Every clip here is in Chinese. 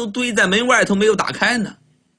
都堆在门外头没有打开呢。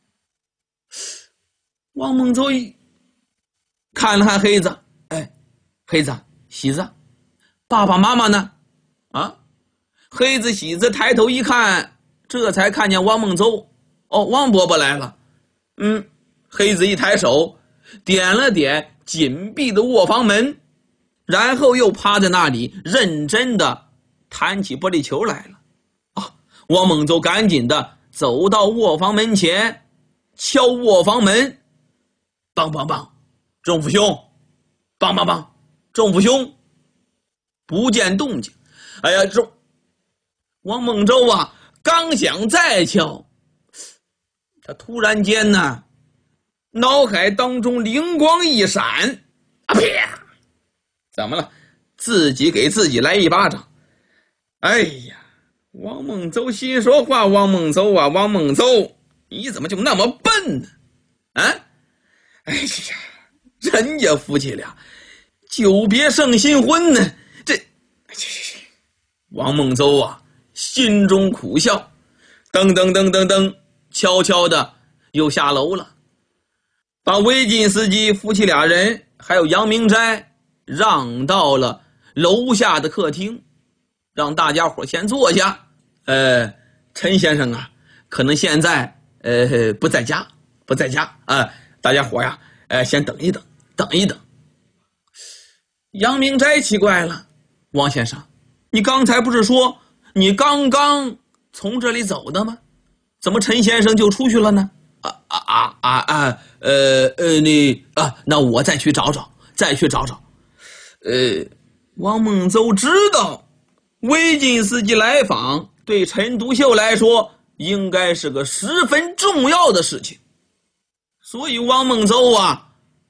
王孟周看了看黑子，哎，黑子、喜子，爸爸妈妈呢？啊，黑子、喜子抬头一看，这才看见王孟周。哦，王伯伯来了。黑子一抬手，点了点紧闭的卧房门，然后又趴在那里认真的弹起玻璃球来了。王孟周赶紧的走到卧房门前，敲卧房门，梆梆梆，仲父兄，梆梆梆，仲父兄，不见动静。哎呀，王孟周啊，刚想再敲，他突然间呢，脑海当中灵光一闪，啊啪！怎么了？自己给自己来一巴掌。哎呀，王孟周心说话，王孟周啊，王孟周，你怎么就那么笨呢？啊？哎呀，人家夫妻俩久别胜新婚呢，王孟周啊，心中苦笑，噔噔噔噔噔，悄悄的又下楼了，把魏晋司机夫妻俩人还有杨明斋让到了楼下的客厅，让大家伙先坐下。陈先生啊，可能现在不在家啊，大家伙呀，先等一等。杨明斋奇怪了，王先生，你刚才不是说你刚刚从这里走的吗？怎么陈先生就出去了呢？那我再去找找。王孟周知道魏晋司机来访对陈独秀来说应该是个十分重要的事情，所以王孟周啊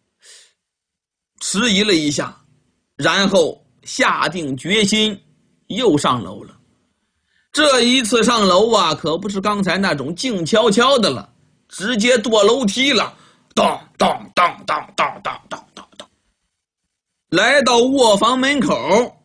迟疑了一下，然后下定决心又上楼了。这一次上楼啊，可不是刚才那种静悄悄的了，直接跺楼梯了，当当当当当当当当当，来到卧房门口。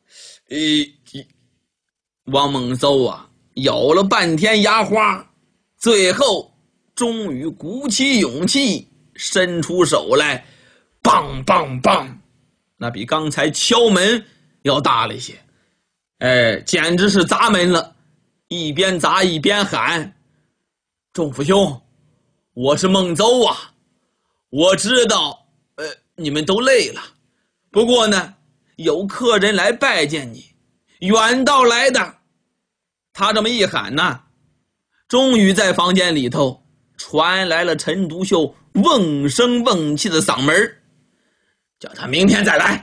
王孟周啊，咬了半天牙花，最后终于鼓起勇气，伸出手来，梆梆梆，那比刚才敲门要大了一些。简直是砸门了，一边砸一边喊：仲父兄，我是孟周啊，我知道你们都累了，不过呢有客人来拜见你，远道来的。他这么一喊呢，终于在房间里头传来了陈独秀瓮声瓮气的嗓门，叫他明天再来。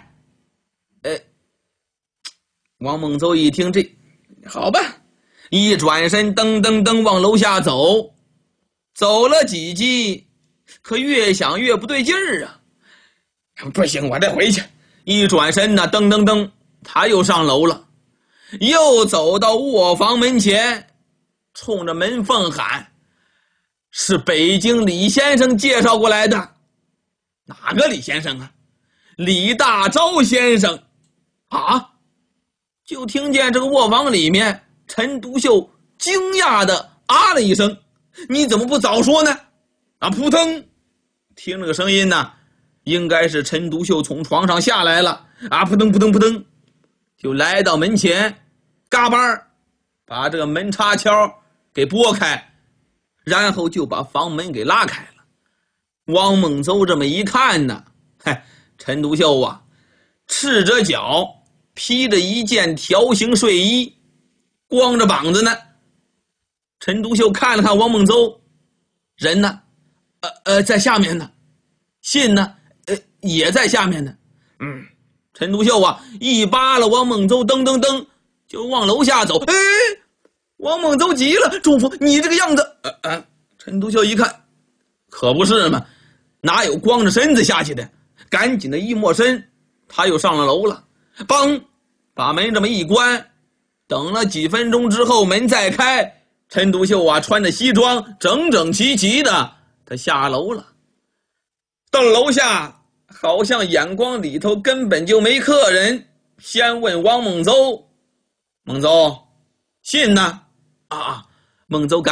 王孟周一听，这好吧，一转身噔噔噔往楼下走，走了几级，可越想越不对劲儿啊！不行，我得回去。一转身呢，噔噔噔，他又上楼了，又走到卧房门前，冲着门缝喊：是北京李先生介绍过来的。哪个李先生啊？李大钊先生啊！就听见这个卧房里面陈独秀惊讶的啊了一声：你怎么不早说呢？扑腾，听这个声音呢，应该是陈独秀从床上下来了，扑腾扑腾扑腾，就来到门前，嘎巴把这个门插销给拨开，然后就把房门给拉开了。王孟周这么一看呢，陈独秀啊，赤着脚，披着一件条形睡衣，光着膀子呢。陈独秀看了看王孟周，人呢？在下面呢。信呢？也在下面呢。陈独秀啊，一扒拉王孟周，噔噔噔就往楼下走。王孟周急了：仲父，你这个样子！陈独秀一看，可不是嘛，哪有光着身子下去的？赶紧的一抹身，他又上了楼了。梆，把门这么一关，等了几分钟之后，门再开，陈独秀啊，穿着西装，整整齐齐的，他下楼了。到了楼下，好像眼光里头根本就没客人，先问王孟周：孟周，信呢？孟周